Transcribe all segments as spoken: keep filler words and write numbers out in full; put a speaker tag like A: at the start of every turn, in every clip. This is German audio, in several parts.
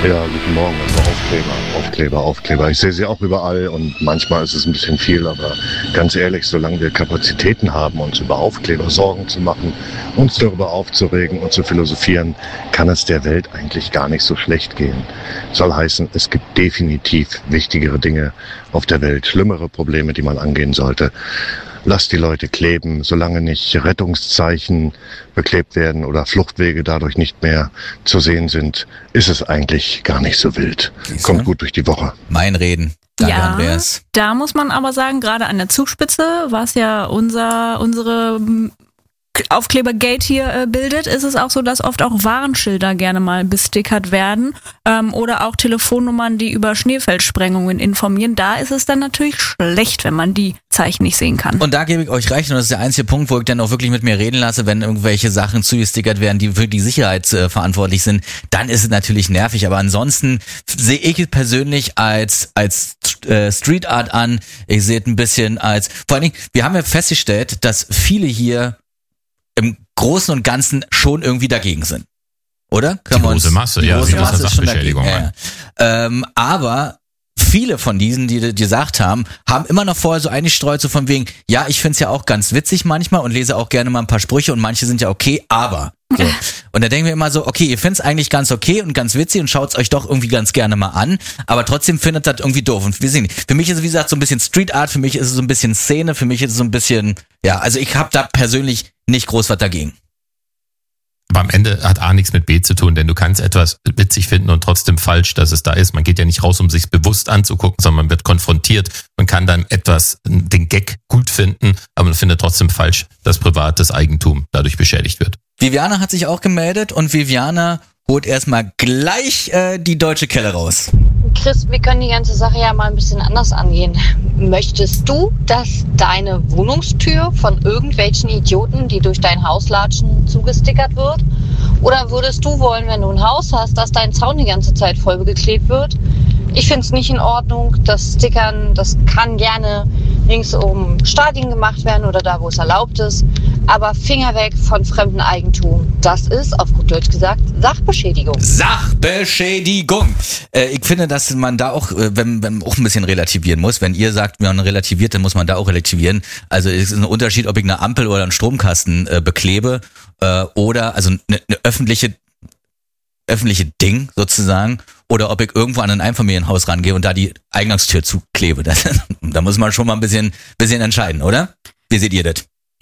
A: Ja, guten Morgen. Also Aufkleber, Aufkleber, Aufkleber. Ich sehe sie auch überall und manchmal ist es ein bisschen viel, aber ganz ehrlich, solange wir Kapazitäten haben, uns über Aufkleber Sorgen zu machen, uns darüber aufzuregen und zu philosophieren, kann es der Welt eigentlich gar nicht so schlecht gehen. Soll heißen, es gibt definitiv wichtigere Dinge auf der Welt, schlimmere Probleme, die man angehen sollte. Lasst die Leute kleben, solange nicht Rettungszeichen beklebt werden oder Fluchtwege dadurch nicht mehr zu sehen sind, ist es eigentlich gar nicht so wild. Kommt gut durch die Woche.
B: Mein Reden. Danke,
C: ja,
B: Andreas.
C: Da muss man aber sagen, gerade an der Zugspitze, was ja unser unsere Aufklebergate hier äh, bildet, ist es auch so, dass oft auch Warnschilder gerne mal bestickert werden ähm, oder auch Telefonnummern, die über Schneefeldsprengungen informieren. Da ist es dann natürlich schlecht, wenn man die Zeichen nicht sehen kann.
B: Und da gebe ich euch recht und das ist der einzige Punkt, wo ich dann auch wirklich mit mir reden lasse, wenn irgendwelche Sachen zugestickert werden, die für die Sicherheit äh, verantwortlich sind, dann ist es natürlich nervig. Aber ansonsten sehe ich es persönlich als als äh, Street Art an. Ich sehe es ein bisschen als, vor allen Dingen, wir haben ja festgestellt, dass viele hier im Großen und Ganzen schon irgendwie dagegen sind. Oder?
D: Die große Masse, ja,
B: die große
D: Masse ist Sachbeschädigung.
B: Ja, ja. Ähm, aber viele von diesen, die, die gesagt haben, haben immer noch vorher so eingestreut, so von wegen, ja, ich find's ja auch ganz witzig manchmal und lese auch gerne mal ein paar Sprüche und manche sind ja okay, aber. So. Und da denken wir immer so, okay, ihr find's eigentlich ganz okay und ganz witzig und schaut's euch doch irgendwie ganz gerne mal an, aber trotzdem findet das irgendwie doof. Und wir sehen, für mich ist es wie gesagt so ein bisschen Street Art, für mich ist es so ein bisschen Szene, für mich ist es so ein bisschen, ja, also ich habe da persönlich nicht groß was dagegen.
D: Aber am Ende hat A nichts mit B zu tun, denn du kannst etwas witzig finden und trotzdem falsch, dass es da ist. Man geht ja nicht raus, um sich bewusst anzugucken, sondern man wird konfrontiert. Man kann dann etwas, den Gag gut finden, aber man findet trotzdem falsch, dass privates Eigentum dadurch beschädigt wird.
B: Viviana hat sich auch gemeldet und Viviana holt erstmal gleich äh, die deutsche Kelle raus.
E: Chris, wir können die ganze Sache ja mal ein bisschen anders angehen. Möchtest du, dass deine Wohnungstür von irgendwelchen Idioten, die durch dein Haus latschen, zugestickert wird? Oder würdest du wollen, wenn du ein Haus hast, dass dein Zaun die ganze Zeit voll geklebt wird? Ich finde es nicht in Ordnung. Das Stickern, das kann gerne rings um Stadien gemacht werden oder da, wo es erlaubt ist. Aber Finger weg von fremdem Eigentum. Das ist, auf gut Deutsch gesagt, Sachbeschädigung.
B: Sachbeschädigung. Äh, ich finde, dass man da auch, wenn, wenn auch ein bisschen relativieren muss. Wenn ihr sagt, man relativiert, dann muss man da auch relativieren. Also es ist ein Unterschied, ob ich eine Ampel oder einen Stromkasten äh, beklebe äh, oder also eine, eine öffentliche öffentliche Ding sozusagen oder ob ich irgendwo an ein Einfamilienhaus rangehe und da die Eingangstür zuklebe. Das, da muss man schon mal ein bisschen, bisschen entscheiden, oder? Wie seht ihr das?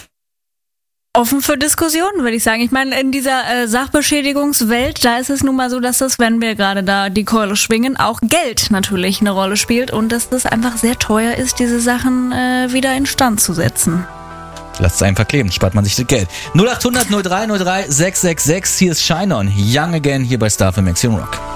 C: Offen für Diskussionen, würde ich sagen. Ich meine, in dieser äh, Sachbeschädigungswelt, da ist es nun mal so, dass das, wenn wir gerade da die Keule schwingen, auch Geld natürlich eine Rolle spielt und dass das einfach sehr teuer ist, diese Sachen äh, wieder instand zu setzen.
B: Lasst es einfach kleben, spart man sich das Geld. null acht hundert null drei null drei sechs sechs sechs, hier ist Shine On, Young Again, hier bei Star F M Action Rock.